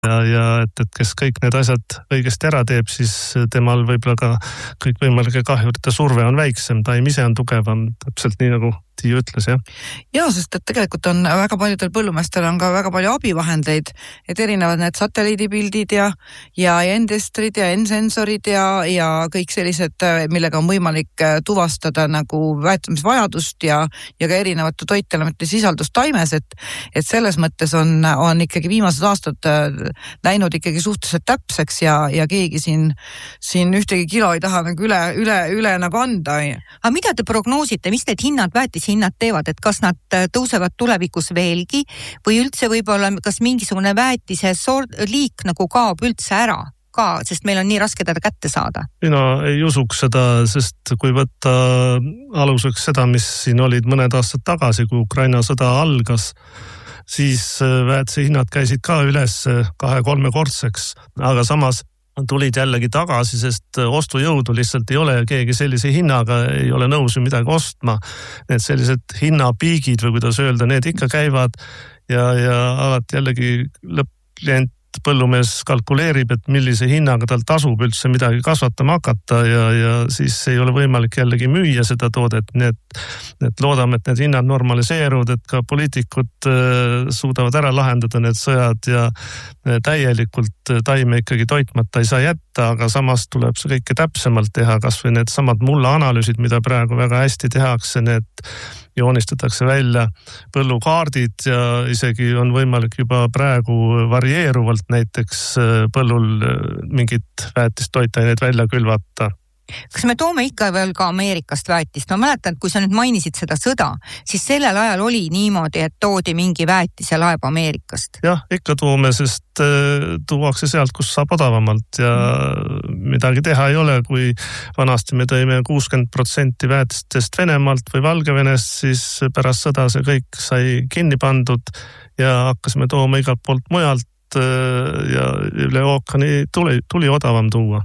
ja et kes kõik need asjad õigesti ära teeb, siis temal võib-olla ka kõik võimalike kahjurite surve on väiksem, taim ise on tugevam, täpselt nii nagu Tiiu ütles, jah. Ja, sest et tegelikult on väga paljudel põllumeestel on ka väga palju abivahendeid, et erinevad need satelliidipildid ja endestrid ja ensensorid ja kõik sellised, millega on võimalik tuvastada nagu väetamisvajadust ja ka erinevate toitelemete sisaldust taimes, et selles mõttes on ikkagi viimased aastad läinud ikkagi suhteliselt täpseks ja keegi siin ühtegi kilo ei taha nagu üle nagu anda. Aga mida te prognoosite, mis need hinnad teevad, et kas nad tõusevad tulevikus veelgi või üldse võib-olla kas mingisugune väetise liik nagu kaob üldse ära ka, sest meil on nii raske teda kätte saada? Mina ei usuks seda, sest kui võtta aluseks seda, mis siin olid mõned aastad tagasi, kui Ukraina sõda algas, siis väetise hinnad käisid ka üles 2-3-kordseks, aga samas tulid jällegi tagasi, sest ostujõudu lihtsalt ei ole ja keegi sellise hinnaga ei ole nõus ju midagi ostma. Need sellised hinnapiigid või kuidas öelda, need ikka käivad ja alati jällegi lõppklient põllumees kalkuleerib, et millise hinnaga tal tasub üldse midagi kasvatama hakata ja siis ei ole võimalik jällegi müüa seda toodet, nii et loodame, et need hinnad normaliseeruvad, et ka poliitikud suudavad ära lahendada need sõjad ja täielikult taime ikkagi toitmata ei saa jätta, aga samas tuleb see kõike täpsemalt teha, kas või need samad mulla analüüsid, mida praegu väga hästi tehakse, need joonistatakse välja põllukaardid ja isegi on võimalik juba praegu varieeruvalt näiteks põllul mingit väetist toitaineid välja külvata. Kas me toome ikka veel ka Ameerikast väetist? Ma mäletan, et kui sa nüüd mainisid seda sõda, siis sellel ajal oli niimoodi, et toodi mingi väetise laeb Ameerikast. Jah, ikka toome, sest tuuakse sealt, kus saab odavamalt ja midagi teha ei ole, kui vanasti me tõime 60% väetistest Venemaalt või Valgevenest, siis pärast sõda see kõik sai kinni pandud ja hakkasime tooma igalt poolt mujalt ja üle ookeani tuli odavam tuua.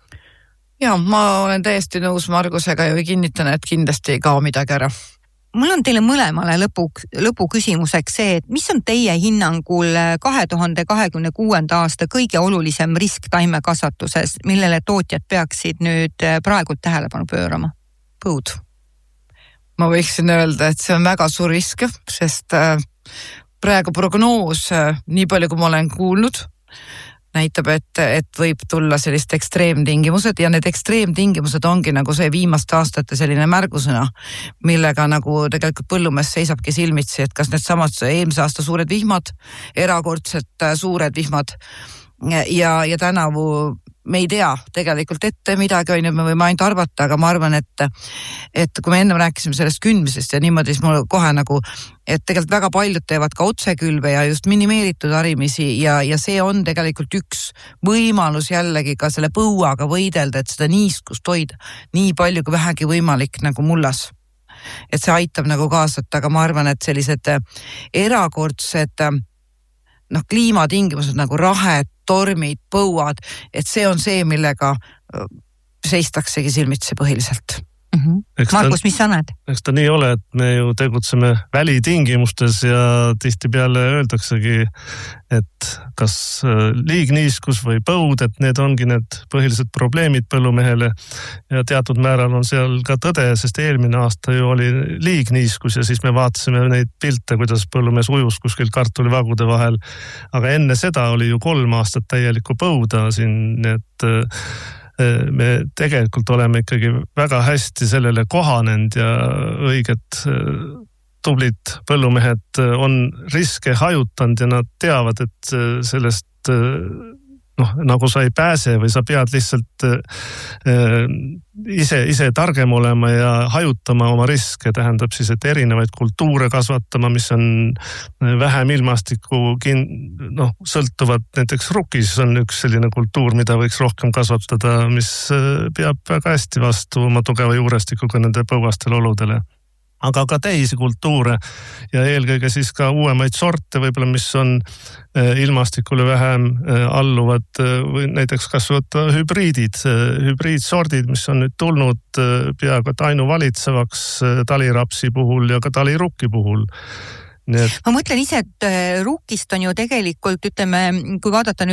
Ja, ma olen täiesti nõus Margusega ja kinnitan, et kindlasti ei kao midagi ära. Mul on teile mõlemale lõpu küsimuseks see, et mis on teie hinnangul 2026. aasta kõige olulisem risk taimekasvatuses, millele tootjad peaksid nüüd praegu tähelepanu pöörama? Põud. Ma võiksin öelda, et see on väga suur risk, sest praegu prognoos, nii palju kui ma olen kuulnud, näitab, et võib tulla sellist ekstreemtingimused ja need ekstreemtingimused ongi nagu see viimaste aastate selline märgusõna, millega nagu tegelikult põllumees seisabki silmitsi, et kas need samad eelmise aasta suured vihmad, erakordselt suured vihmad ja tänavu me ei tea tegelikult ette midagi, me võime ainult arvata, aga ma arvan, et kui me enne rääkisime sellest kündmisest ja niimoodi, siis mul kohe nagu, et tegelikult väga paljud teevad ka otsekülve ja just minimeeritud harimisi ja see on tegelikult üks võimalus jällegi ka selle põuaga võidelda, et seda niiskust hoida nii palju kui vähegi võimalik nagu mullas. Et see aitab nagu kaasata, aga ma arvan, et sellised erakordsed kliimatingimused nagu rahed, tormid, põuad, et see on see, millega seistaksegi silmitsi põhiliselt. Markus, mis sa näed? Eks ta nii ole, et me ju tegutseme välitingimustes ja tihtipeale öeldaksegi, et kas liigniiskus või põud, et need ongi need põhilised probleemid põllumehele ja teatud määral on seal ka tõde, sest eelmine aasta ju oli liigniiskus ja siis me vaatasime neid pilte, kuidas põllumees ujus kuskil kartulivagude vahel, aga enne seda oli ju 3 aastat täielikku põuda siin, et me tegelikult oleme ikkagi väga hästi sellele kohanenud ja õiget tublid põllumehed on riske hajutanud ja nad teavad, et sellest nagu sa ei pääse või sa pead lihtsalt ise targem olema ja hajutama oma riske, tähendab siis, et erinevaid kultuure kasvatama, mis on vähem ilmastikku sõltuvad, näiteks rukis on üks selline kultuur, mida võiks rohkem kasvatada, mis peab väga hästi vastu oma tugeva juurestikuga nende põuastel oludele. Aga ka teisi kultuure ja eelkõige siis ka uuemaid sorte võib-olla, mis on ilmastikule vähem alluvad või näiteks kas võtta hübriidsordid, mis on nüüd tulnud peaaegu et ainuvalitsevaks talirapsi puhul ja ka talirukki puhul. ma mõtlen ise, et rukkist on ju tegelikult, ütleme, kui vaadata